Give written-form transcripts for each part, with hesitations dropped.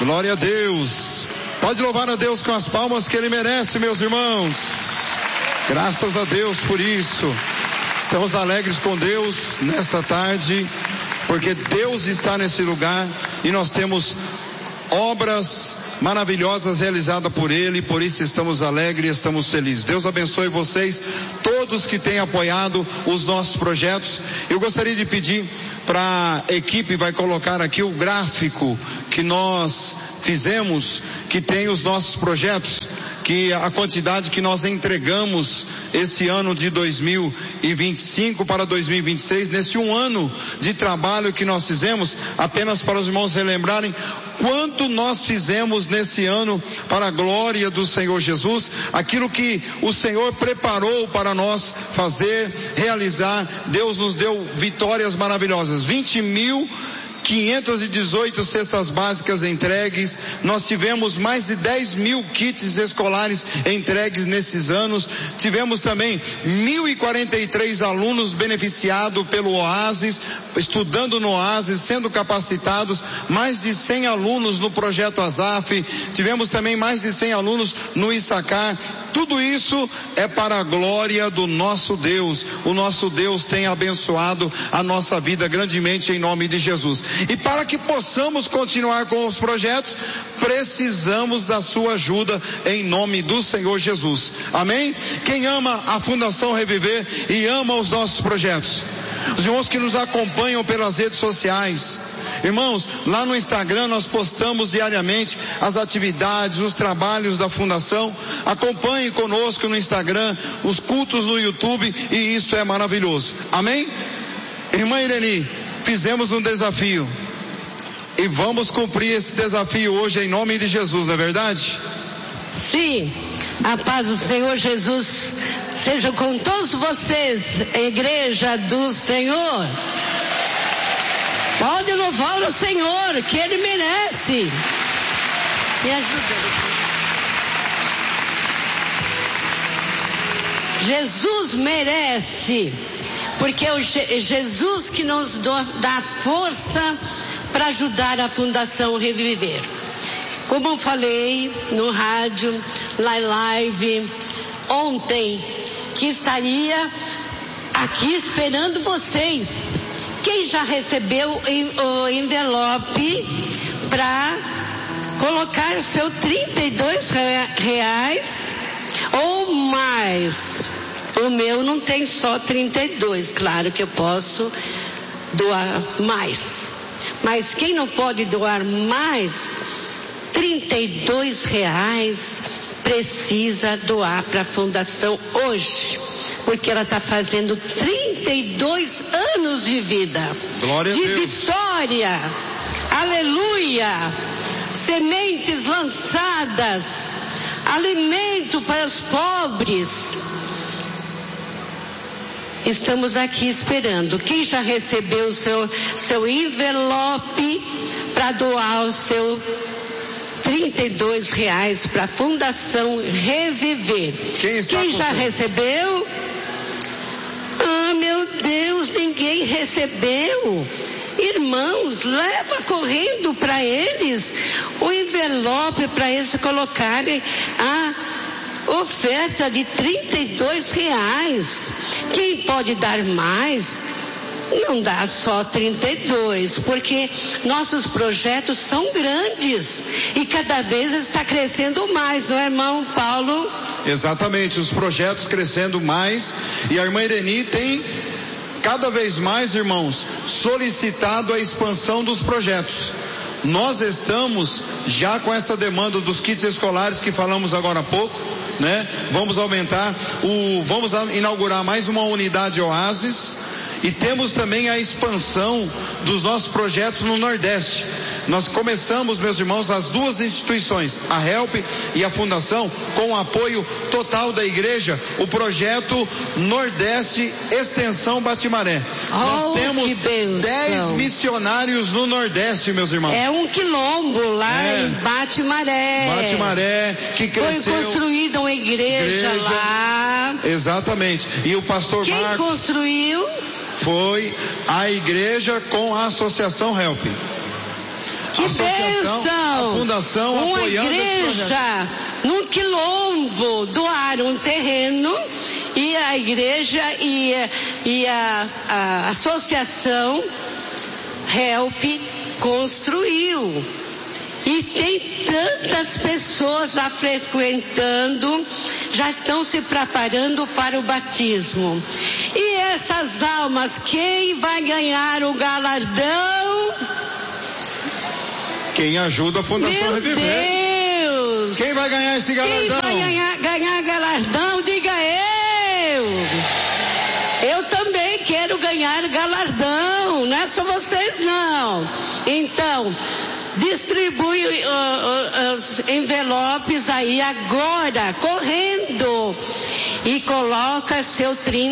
Glória a Deus. Pode louvar a Deus com as palmas que Ele merece, meus irmãos. Graças a Deus por isso. Estamos alegres com Deus nessa tarde, porque Deus está nesse lugar e nós temos obras maravilhosas realizadas por Ele, por isso estamos alegres, estamos felizes. Deus abençoe vocês, todos que têm apoiado os nossos projetos. Eu gostaria de pedir para a equipe, vai colocar aqui o gráfico que nós fizemos, que tem os nossos projetos, que a quantidade que nós entregamos esse ano de 2025 para 2026, nesse um ano de trabalho que nós fizemos, apenas para os irmãos relembrarem quanto nós fizemos nesse ano para a glória do Senhor Jesus, aquilo que o Senhor preparou para nós fazer, realizar. Deus nos deu vitórias maravilhosas, 20.518 cestas básicas entregues. Nós tivemos mais de 10.000 kits escolares entregues nesses anos. Tivemos também 1.043 alunos beneficiados pelo Oasis, estudando no Oasis, sendo capacitados. Mais de 100 alunos no projeto ASAF. Tivemos também mais de 100 alunos no Issacar. Tudo isso é para a glória do nosso Deus. O nosso Deus tem abençoado a nossa vida grandemente em nome de Jesus. E para que possamos continuar com os projetos, precisamos da sua ajuda em nome do Senhor Jesus. Amém? Quem ama a Fundação Reviver e ama os nossos projetos? Os irmãos que nos acompanham pelas redes sociais. Irmãos, lá no Instagram nós postamos diariamente as atividades, os trabalhos da Fundação. Acompanhe conosco no Instagram, os cultos no YouTube, e isso é maravilhoso. Amém? Irmã Ireni, fizemos um desafio e vamos cumprir esse desafio hoje em nome de Jesus, não é verdade? Sim, a paz do Senhor Jesus seja com todos vocês, Igreja do Senhor. Pode louvar o Senhor, que Ele merece. Me ajuda. Jesus merece, porque é o Jesus que nos dá força para ajudar a Fundação Reviver. Como eu falei no rádio, na live, ontem, que estaria aqui esperando vocês. Quem já recebeu o envelope para colocar seu R$32 ou mais? O meu não tem só 32, claro que eu posso doar mais. Mas quem não pode doar mais, R$32 precisa doar para a Fundação hoje. Porque ela está fazendo 32 anos de vida. Glória de a Deus. Vitória. Aleluia. Sementes lançadas. Alimento para os pobres. Estamos aqui esperando. Quem já recebeu o seu envelope para doar o seu R$32 para a Fundação Reviver? Quem já recebeu? Ah, meu Deus, ninguém recebeu. Irmãos, leva correndo para eles o envelope para eles colocarem a oferta de R$32. Quem pode dar mais? Não dá só 32, porque nossos projetos são grandes e cada vez está crescendo mais, não é, irmão Paulo? Exatamente, os projetos crescendo mais, e a irmã Ireni tem cada vez mais, irmãos, solicitado a expansão dos projetos. Nós estamos já com essa demanda dos kits escolares que falamos agora há pouco, né? Vamos inaugurar mais uma unidade Oasis. E temos também a expansão dos nossos projetos no Nordeste. Nós começamos, meus irmãos, as duas instituições, a HELP e a Fundação, com o apoio total da igreja, o projeto Nordeste Extensão Batimaré. Nós temos 10 missionários no Nordeste, meus irmãos. É um quilombo lá em Batimaré. Batimaré, que cresceu. Foi construída uma igreja lá. Exatamente. E o pastor Quem Marcos construiu? Foi a igreja com a Associação HELP. Que bênção! A fundação uma apoiando igreja num quilombo doaram um terreno e a igreja e a associação Help construiu. E tem tantas pessoas já frequentando, já estão se preparando para o batismo. E essas almas, quem vai ganhar o galardão? Quem ajuda a Fundação Reviver. Meu Deus! Quem vai ganhar esse galardão? Quem vai ganhar galardão? Diga eu! Eu também quero ganhar galardão, não é só vocês não. Então, distribui os envelopes aí agora, correndo. E coloca seu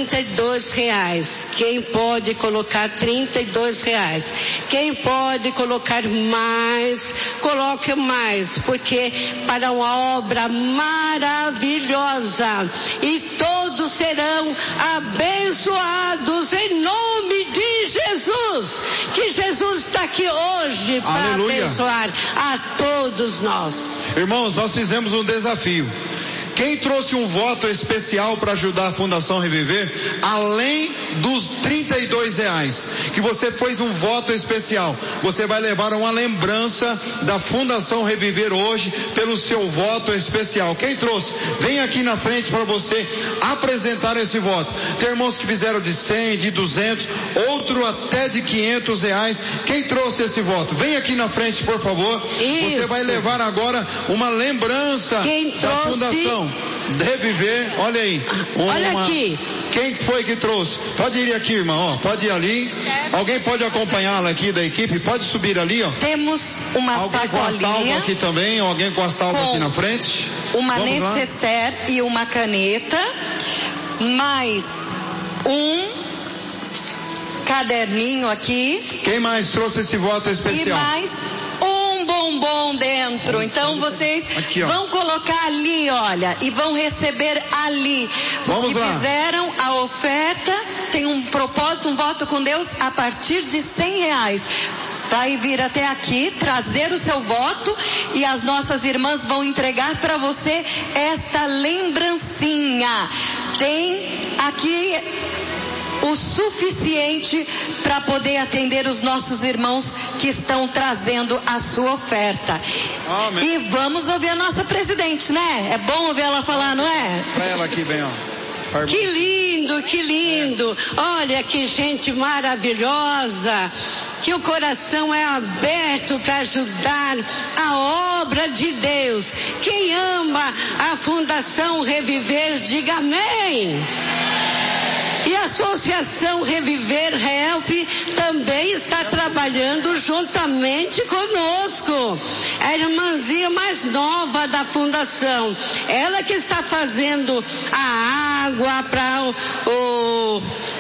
R$32. Quem pode colocar R$32? Quem pode colocar mais, coloque mais, porque para uma obra maravilhosa. E todos serão abençoados em nome de Jesus. Que Jesus está aqui hoje para abençoar a todos nós. Irmãos, nós fizemos um desafio. Quem trouxe um voto especial para ajudar a Fundação Reviver, além dos R$32, que você fez um voto especial, você vai levar uma lembrança da Fundação Reviver hoje pelo seu voto especial. Quem trouxe? Vem aqui na frente para você apresentar esse voto. Tem irmãos que fizeram de 100, de 200, outro até de R$500. Quem trouxe esse voto? Vem aqui na frente, por favor. Isso. Você vai levar agora uma lembrança da Fundação Reviver. Olha aí. Olha aqui. Quem foi que trouxe? Pode ir aqui, irmão. Ó, pode ir ali. Alguém pode acompanhá-la aqui da equipe? Pode subir ali, ó. Temos uma alguém sacolinha. Com a salva aqui também. Alguém com a salva aqui na frente. Uma necessaire e uma caneta. Mais um caderninho aqui. Quem mais trouxe esse voto especial? E mais um bombom dentro. Então vocês aqui, vão colocar ali, olha, e vão receber ali. Os que fizeram a oferta tem um propósito, um voto com Deus a partir de R$100. Vai vir até aqui, trazer o seu voto e as nossas irmãs vão entregar para você esta lembrancinha. Tem aqui o suficiente para poder atender os nossos irmãos que estão trazendo a sua oferta. Amém. E vamos ouvir a nossa presidente, né? É bom ouvir ela falar, não é? Para ela aqui, bem, ó. Que lindo, que lindo. Olha que gente maravilhosa. Que o coração é aberto para ajudar a obra de Deus. Quem ama a Fundação Reviver, diga amém. E a Associação Reviver Help também está trabalhando juntamente conosco. A irmãzinha mais nova da fundação. Ela que está fazendo a água para o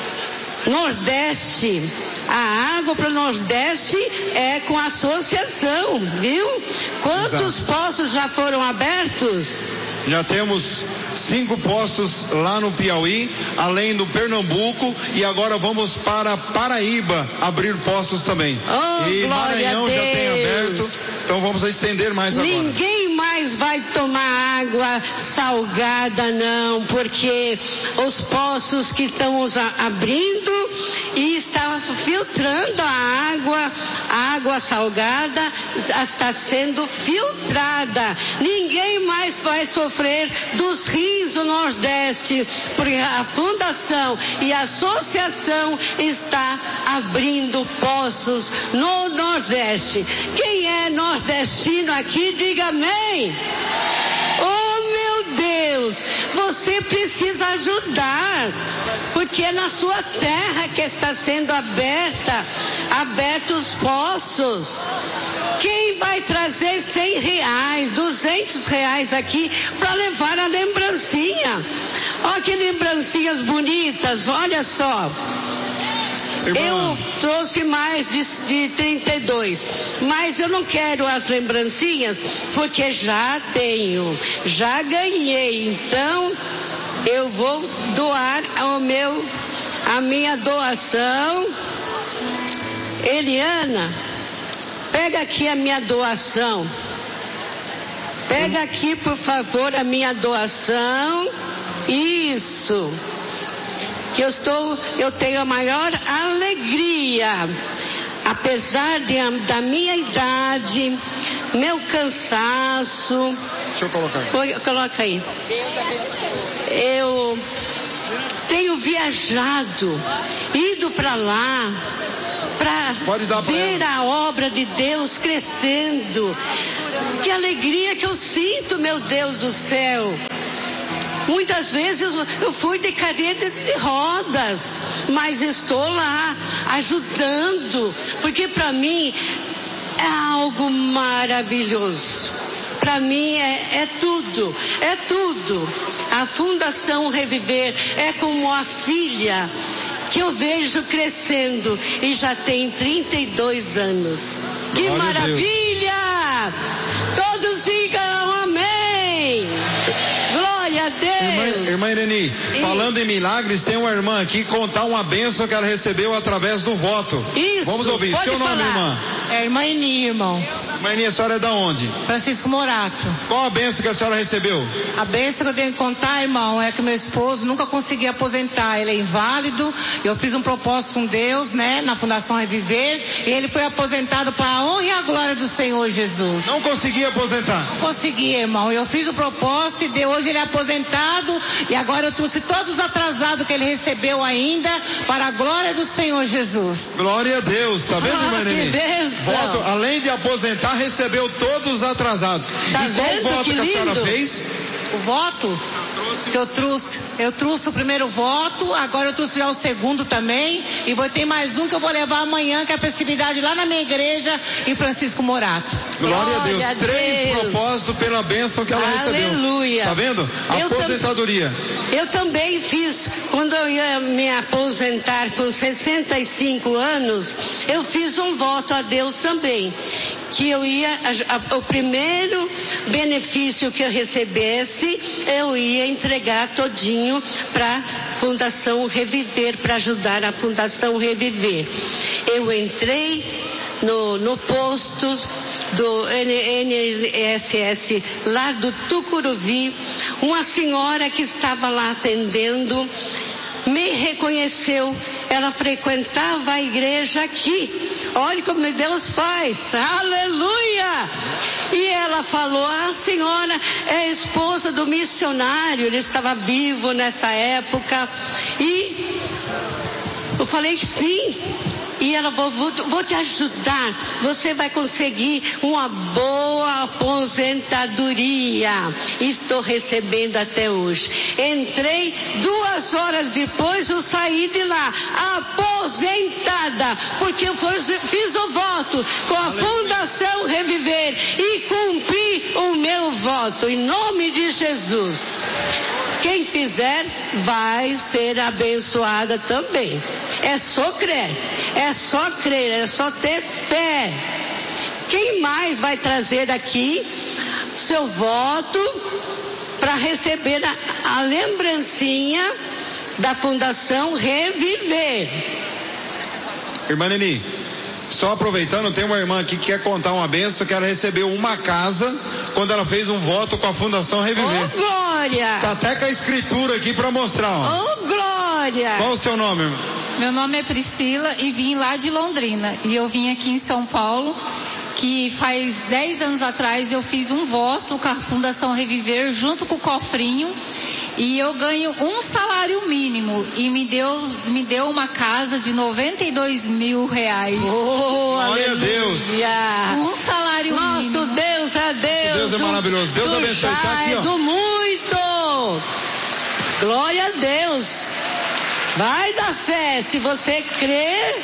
Nordeste. A água para o Nordeste é com a associação, viu? Quantos poços já foram abertos? Já temos 5 postos lá no Piauí, além do Pernambuco, e agora vamos para Paraíba abrir postos também. E Maranhão já tem aberto, então vamos estender mais agora. Ninguém mais vai tomar água salgada não, porque os poços que estamos abrindo e está filtrando a água salgada está sendo filtrada. Ninguém mais vai sofrer dos rios do Nordeste, porque a fundação e a associação está abrindo poços no Nordeste. Quem é nordestino aqui, diga amém. Oh meu Deus, você precisa ajudar, porque é na sua terra que está sendo abertos poços. Quem vai trazer R$100, R$200 aqui para levar a lembrancinha? Olha que lembrancinhas bonitas, olha só. Eu trouxe mais de 32, mas eu não quero as lembrancinhas porque já tenho, já ganhei, então eu vou doar a minha doação. Eliana, Pega aqui a minha doação. Pega aqui, por favor, a minha doação. Isso. Que eu tenho a maior alegria. Apesar da minha idade, meu cansaço. Deixa eu colocar aí. Coloca aí. Eu tenho viajado, ido para lá, para ver a obra de Deus crescendo. Que alegria que eu sinto, meu Deus do céu. Muitas vezes eu fui de cadeira de rodas, mas estou lá ajudando, porque para mim é algo maravilhoso. Para mim é tudo. A Fundação Reviver é como a filha que eu vejo crescendo e já tem 32 anos. Que maravilha! Todos digam amém! Glória a Deus! Irmã Irene, falando em milagres, tem uma irmã aqui contar uma bênção que ela recebeu através do voto. Isso, vamos ouvir. Seu nome, irmã? É irmã Eni, irmão. Irmã Eni, a senhora é da onde? Francisco Morato. Qual a bênção que a senhora recebeu? A bênção que eu tenho que contar, irmão, é que meu esposo nunca conseguia aposentar. Ele é inválido. Eu fiz um propósito com Deus, né, na Fundação Reviver, e ele foi aposentado para a honra e a glória do Senhor Jesus. Não conseguia aposentar? Não conseguia, irmão. Eu fiz o propósito e hoje ele é aposentado, e agora eu trouxe todos os atrasados que ele recebeu ainda para a glória do Senhor Jesus. Glória a Deus, tá vendo, irmã Irene? Que bênção. Voto, além de aposentar, recebeu todos os atrasados. Tá e qual vendo? voto que a senhora fez? O voto que eu trouxe o primeiro voto, agora eu trouxe já o segundo também, e vou ter mais um que eu vou levar amanhã, que é a festividade lá na minha igreja em Francisco Morato. Glória a Deus. 3 propósitos pela bênção que ela recebeu. Aleluia. Tá vendo? Aposentadoria. Eu também fiz, quando eu ia me aposentar com 65 anos, eu fiz um voto a Deus também. Que eu ia, o primeiro benefício que eu recebesse, eu ia entregar todinho para Fundação Reviver, para ajudar a Fundação Reviver. Eu entrei no posto do NSS lá do Tucuruvi, uma senhora que estava lá atendendo me reconheceu. Ela frequentava a igreja aqui. Olha como Deus faz. Aleluia! E ela falou: a senhora é esposa do missionário. Ele estava vivo nessa época. E eu falei sim. E ela falou: vou te ajudar. Você vai conseguir uma boa aposentadoria. Estou recebendo até hoje. Entrei, 2 horas depois eu saí de lá aposentada, porque eu fiz o voto com a Fundação Reviver e cumpri o meu voto em nome de Jesus. Quem fizer vai ser abençoada também. É só crer, é só ter fé. Quem mais vai trazer aqui seu voto para receber a lembrancinha da Fundação Reviver? Irmã Neni, só aproveitando, tem uma irmã aqui que quer contar uma bênção, que ela recebeu uma casa quando ela fez um voto com a Fundação Reviver. Oh, glória! Tá até com a escritura aqui para mostrar, ó. Oh, glória! Qual o seu nome, irmã? Meu nome é Priscila e vim lá de Londrina. E eu vim aqui em São Paulo, que faz 10 anos atrás eu fiz um voto com a Fundação Reviver junto com o cofrinho. E eu ganho um salário mínimo e me deu uma casa de 92 mil reais. Oh, glória a Deus. Um salário mínimo. Nosso Deus é Deus. Deus é maravilhoso. Deus abençoe. Tá aqui, ó. Do muito. Glória a Deus. Vai da fé. Se você crer.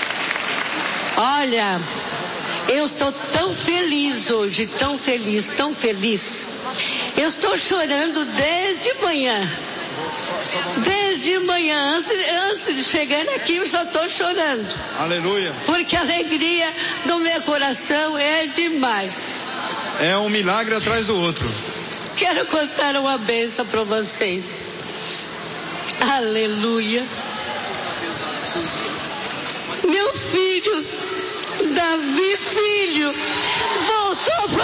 Olha, eu estou tão feliz hoje, tão feliz, tão feliz. Eu estou chorando desde manhã. Desde manhã, antes de chegar aqui, eu já estou chorando. Aleluia. Porque a alegria do meu coração é demais. É um milagre atrás do outro. Quero contar uma bênção para vocês. Aleluia. Meu filho Davi, filho, voltou